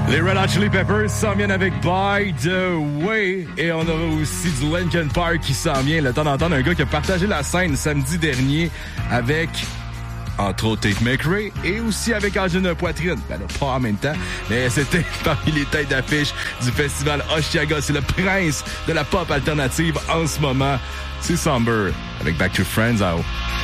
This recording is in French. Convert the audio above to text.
Les Red Hot Chili Peppers s'en viennent avec By the Way. Et on aura aussi du Linkin Park qui s'en vient. Le temps d'entendre un gars qui a partagé la scène samedi dernier avec, entre autres, Tate McRae et aussi avec Angine Poitrine. Ben là, pas en même temps, mais c'était parmi les têtes d'affiche du festival Osheaga. C'est le prince de la pop alternative en ce moment. C'est Somber avec Back to Friends.